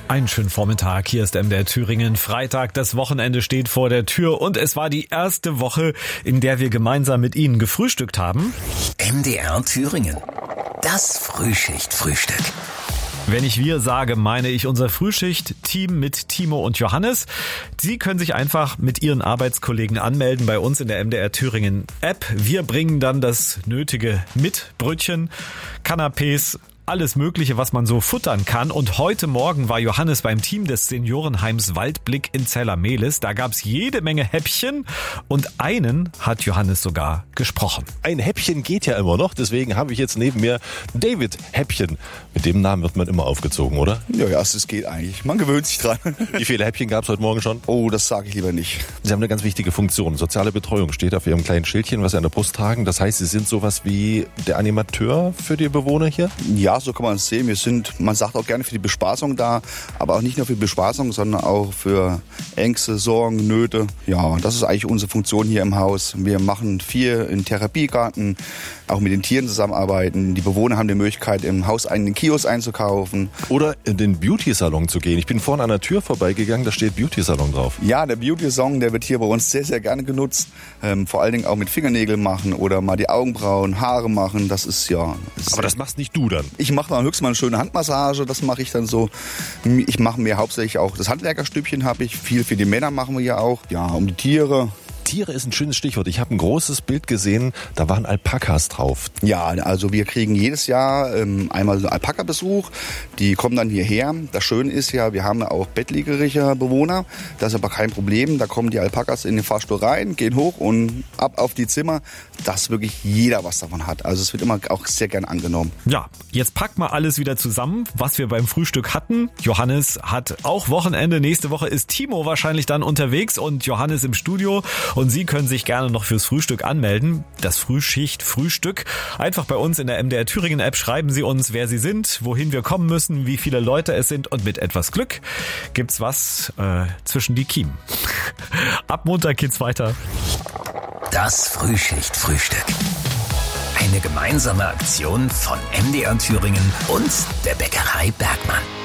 Einen schönen Vormittag, hier ist MDR Thüringen. Freitag, das Wochenende steht vor der Tür und es war die erste Woche, in der wir gemeinsam mit Ihnen gefrühstückt haben. MDR Thüringen, das Frühschicht-Frühstück. Wenn ich wir sage, meine ich unser Frühschicht-Team mit Timo und Johannes. Sie können sich einfach mit Ihren Arbeitskollegen anmelden bei uns in der MDR Thüringen App. Wir bringen dann das Nötige mit, Brötchen, Canapés, alles Mögliche, was man so futtern kann. Und heute Morgen war Johannes beim Team des Seniorenheims Waldblick in Zella-Mehlis. Da gab's jede Menge Häppchen und einen hat Johannes sogar gesprochen. Ein Häppchen geht ja immer noch, deswegen habe ich jetzt neben mir David Häppchen. Mit dem Namen wird man immer aufgezogen, oder? Ja, es geht eigentlich. Man gewöhnt sich dran. Wie viele Häppchen gab's heute Morgen schon? Oh, das sage ich lieber nicht. Sie haben eine ganz wichtige Funktion. Soziale Betreuung steht auf Ihrem kleinen Schildchen, was Sie an der Brust tragen. Das heißt, Sie sind sowas wie der Animateur für die Bewohner hier? Ja, so kann man es sehen. Wir sind, man sagt auch gerne für die Bespaßung da, aber auch nicht nur für die Bespaßung, sondern auch für Ängste, Sorgen, Nöte. Ja, das ist eigentlich unsere Funktion hier im Haus. Wir machen viel in Therapiegarten, auch mit den Tieren zusammenarbeiten. Die Bewohner haben die Möglichkeit, im Haus einen Kiosk einzukaufen. Oder in den Beauty-Salon zu gehen. Ich bin vorhin an der Tür vorbeigegangen, da steht Beauty-Salon drauf. Ja, der Beauty-Salon, der wird hier bei uns sehr, sehr gerne genutzt. Vor allen Dingen auch mit Fingernägeln machen oder mal die Augenbrauen, Haare machen. Das ist ja... Aber das machst nicht du dann? Ich mache mal höchstens mal eine schöne Handmassage, das mache ich dann so. Ich mache mir hauptsächlich auch das Handwerkerstübchen habe ich. Viel für die Männer machen wir ja auch. Ja, um die Tiere. Tiere ist ein schönes Stichwort. Ich habe ein großes Bild gesehen, da waren Alpakas drauf. Ja, also wir kriegen jedes Jahr einmal so einen Alpaka-Besuch. Die kommen dann hierher. Das Schöne ist ja, wir haben auch bettlägerige Bewohner. Das ist aber kein Problem. Da kommen die Alpakas in den Fahrstuhl rein, gehen hoch und ab auf die Zimmer, dass wirklich jeder was davon hat. Also es wird immer auch sehr gern angenommen. Ja, jetzt packt mal alles wieder zusammen, was wir beim Frühstück hatten. Johannes hat auch Wochenende. Nächste Woche ist Timo wahrscheinlich dann unterwegs und Johannes im Studio. Und Sie können sich gerne noch fürs Frühstück anmelden. Das Frühschicht-Frühstück. Einfach bei uns in der MDR Thüringen App schreiben Sie uns, wer Sie sind, wohin wir kommen müssen, wie viele Leute es sind. Und mit etwas Glück gibt's was zwischen die Kiemen. Ab Montag geht's weiter. Das Frühschicht-Frühstück. Eine gemeinsame Aktion von MDR Thüringen und der Bäckerei Bergmann.